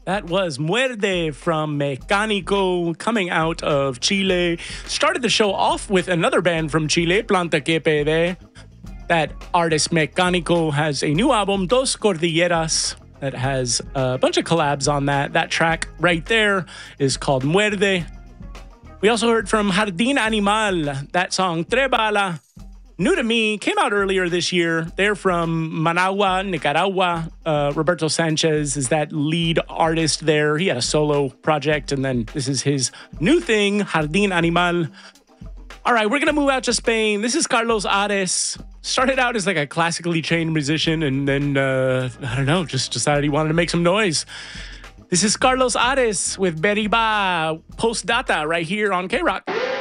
That was Muerde from Mecánico, coming out of Chile. Started the show off with another band from Chile, Planta Que Pede. That artist Mecánico has a new album, Dos Cordilleras, that has a bunch of collabs on that. That track right there is called Muerde. We also heard from Jardín Animal, that song Trebala. New to me, came out earlier this year. They're from Managua, Nicaragua. Roberto Sanchez is that lead artist there. He had a solo project, and then this is his new thing, Jardín Animal. All right, we're going to move out to Spain. This is Carlos Ares. Started out as like a classically trained musician, and then, I don't know, just decided he wanted to make some noise. This is Carlos Ares with Beriba Postdata right here on K-Rock.